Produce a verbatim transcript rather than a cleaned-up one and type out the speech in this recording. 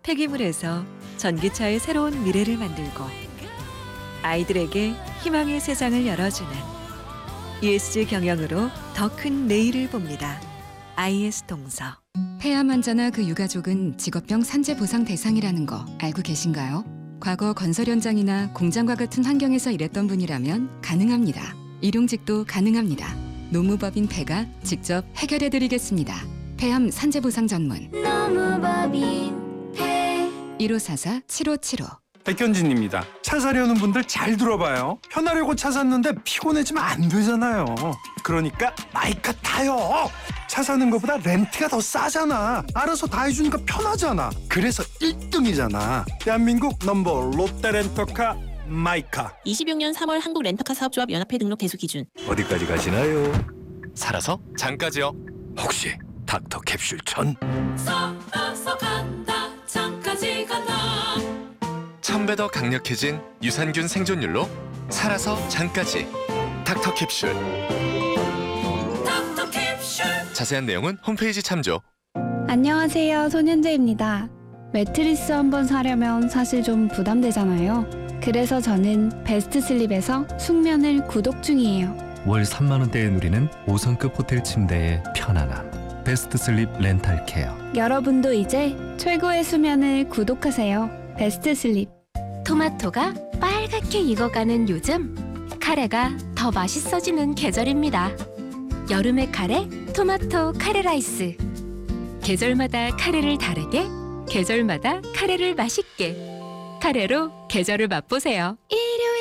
폐기물에서 전기차의 새로운 미래를 만들고 아이들에게 희망의 세상을 열어주는 이에스지 경영으로 더 큰 내일을 봅니다. 아이에스 동서. 폐암 환자나 그 유가족은 직업병 산재 보상 대상이라는 거 알고 계신가요? 과거 건설 현장이나 공장과 같은 환경에서 일했던 분이라면 가능합니다. 일용직도 가능합니다. 노무법인 폐가 직접 해결해드리겠습니다. 폐암 산재 보상 전문 노무법인 폐 일오사사 칠오칠오. 백현진입니다. 차 사려는 분들 잘 들어봐요. 편하려고 차 샀는데 피곤해지면 안 되잖아요. 그러니까 마이카 타요. 차 사는 것보다 렌트가 더 싸잖아. 알아서 다 해주니까 편하잖아. 그래서 일 등이잖아. 대한민국 넘버 롯데 렌터카 마이카. 이십육 년 삼월 한국 렌터카 사업조합 연합회 등록 대수 기준. 어디까지 가시나요? 살아서 장까지요. 혹시 닥터 캡슐 천? 살아서 간다 장까지 간다 천 배 더 강력해진 유산균 생존율로 살아서 장까지. 닥터 캡슐. 닥터 캡슐. 자세한 내용은 홈페이지 참조. 안녕하세요, 손현재입니다. 매트리스 한번 사려면 사실 좀 부담되잖아요. 그래서 저는 베스트 슬립에서 숙면을 구독 중이에요. 월 삼만 원대에 누리는 오 성급 호텔 침대의 편안함. 베스트 슬립 렌탈 케어. 여러분도 이제 최고의 수면을 구독하세요. 베스트 슬립. 토마토가 빨갛게 익어가는 요즘, 카레가 더 맛있어지는 계절입니다. 여름의 카레, 토마토 카레 라이스. 계절마다 카레를 다르게, 계절마다 카레를 맛있게. 카레로 계절을 맛보세요. 일